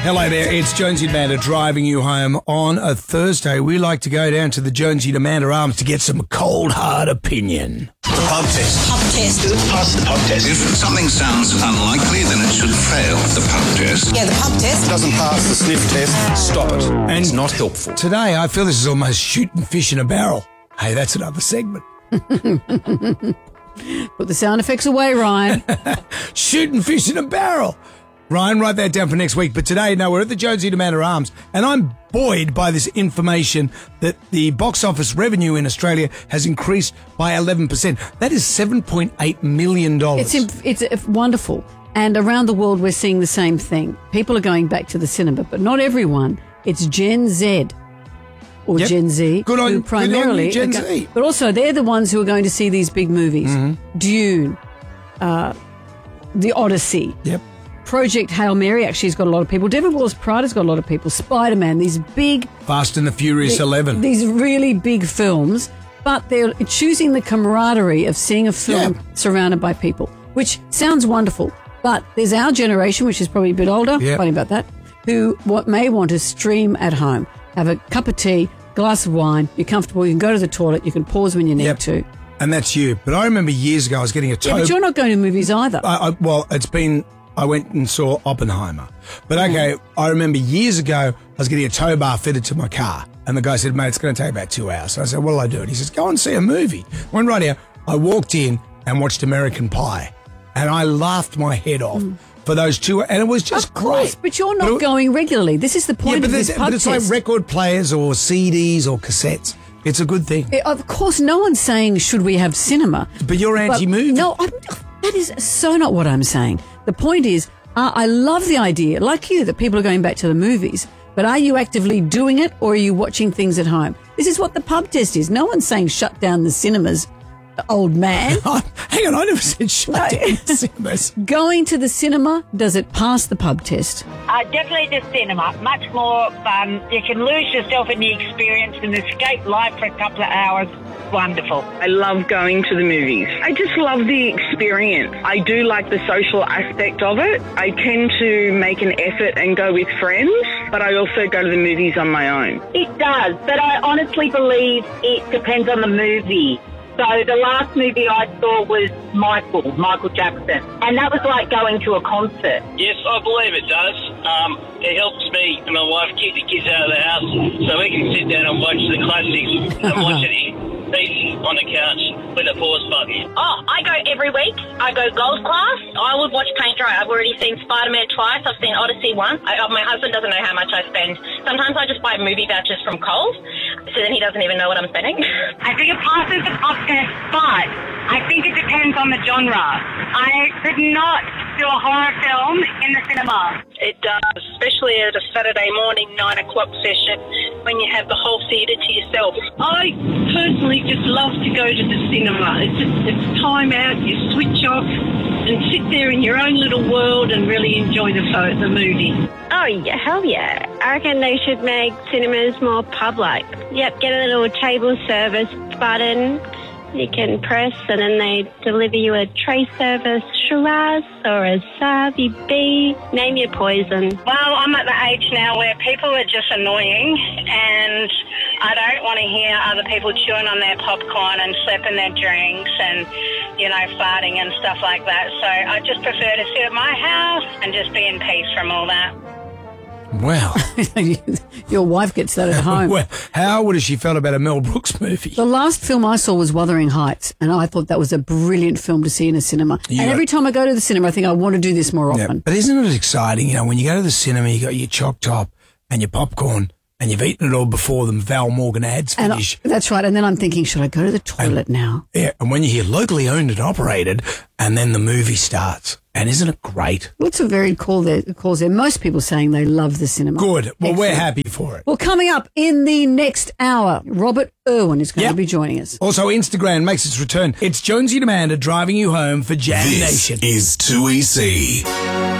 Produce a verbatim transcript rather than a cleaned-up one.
Hello there, it's Jonesy and Amanda driving you home on a Thursday. We like to go down to the Jonesy and Amanda Arms to get some cold, hard opinion. The pub test. Pub test. Does it pass the pub test? If something sounds unlikely, then it should fail the pub test. Yeah, the pub test. Doesn't pass the sniff test. Stop it. And it's not helpful. Today, I feel this is almost shooting fish in a barrel. Hey, that's another segment. Put the sound effects away, Ryan. Shooting fish in a barrel. Ryan, write that down for next week. But today, no, we're at the Jonesy and Amanda Arms, and I'm buoyed by this information that the box office revenue in Australia has increased by eleven percent. That is seven point eight million dollars. It's it's it's wonderful. And around the world, we're seeing the same thing. People are going back to the cinema, but not everyone. It's Gen Z or Yep. Gen Z. Good on- who good on primarily you, Gen are go- Z. But also, they're the ones who are going to see these big movies. Mm-hmm. Dune, uh, The Odyssey. Yep. Project Hail Mary actually has got a lot of people. Devil Wears Prada has got a lot of people. Spider-Man, these big... Fast and the Furious the- eleven. These really big films, but they're choosing the camaraderie of seeing a film Yeah. surrounded by people, which sounds wonderful. But there's our generation, which is probably a bit older, Yeah. funny about that, who what may want to stream at home, have a cup of tea, glass of wine, you're comfortable, you can go to the toilet, you can pause when you need Yep. to. And that's you. But I remember years ago I was getting a Yeah, toe... but you're not going to movies either. I, I, well, it's been... I went and saw Oppenheimer. But Mm. okay, I remember years ago I was getting a tow bar fitted to my car. And the guy said, mate, it's going to take about two hours. So I said, what'll I do? And he says, go and see a movie. I went right here. I walked in and watched American Pie. And I laughed my head off for those two. And it was just Of course, great. but you're not But it- going regularly. This is the Yeah, point but, of this there's- pub but it's test. like record players or C Ds or cassettes. It's a good thing. Eh, Of course, no one's saying, should we have cinema? But you're But anti-movie. No, I'm, that is so not what I'm saying. The point is, uh, I love the idea, like you, that people are going back to the movies. But are you actively doing it, or are you watching things at home? This is what the pub test is. No one's saying shut down the cinemas, old man. Hang on, I never said shut No. down the cinemas. Going to the cinema, does it pass the pub test? Uh, definitely the cinema. Much more fun. You can lose yourself in the experience and escape life for a couple of hours. Wonderful. I love going to the movies. I just love the experience. I do like the social aspect of it. I tend to make an effort and go with friends, but I also go to the movies on my own. It does, but I honestly believe it depends on the movie. So the last movie I saw was Michael, Michael Jackson, and that was like going to a concert. Yes, I believe it does. Um, it helps me and my wife keep the kids out of the house so we can sit down and watch the classics and watch it in peace on the couch with a pause button. Oh, I go every week. I go Gold Class. I would watch Paint Dry. I've already seen Spider-Man twice. I've seen Odyssey once. I, uh, my husband doesn't know how much I spend. Sometimes I just buy movie vouchers from Coles, so then he doesn't even know what I'm spending. I think it passes the pub test, but I think it depends on the genre. I could not do a horror film in the cinema. It does, especially at a Saturday morning, nine o'clock session, when you have the whole theatre to yourself. I personally just love to go to the cinema. It's just, it's time out, you switch off and sit there in your own little world and really enjoy the, pho- the movie. Oh, yeah, hell yeah. I reckon they should make cinemas more pub-like. Yep, get a little table service button you can press, and then they deliver you a tray service Shiraz or a Savi B. Name your poison. Well, I'm at the age now where people are just annoying, and I don't want to hear other people chewing on their popcorn and slapping their drinks and, you know, farting and stuff like that. So I just prefer to sit at my house and just be in peace from all that. Well, Your wife gets that at home. well, how would have she felt about a Mel Brooks movie? The last film I saw was Wuthering Heights, and I thought that was a brilliant film to see in a cinema. You and got- every time I go to the cinema, I think I want to do this more Yeah, often. but isn't it exciting? You know, when you go to the cinema, you got your choc top and your popcorn, and you've eaten it all before the Val Morgan ads And I, finish. that's right. And then I'm thinking, should I go to the toilet now? Yeah, and when you hear locally owned and operated, and then the movie starts, and isn't it great? Lots of varied call there, calls there. Most people saying they love the cinema. Good. Well, we're Excellent. happy for it. Well, coming up in the next hour, Robert Irwin is going Yep. to be joining us. Also, Instagram makes its return. It's Jonesy and Amanda driving you home for Jam This Nation. is two E C.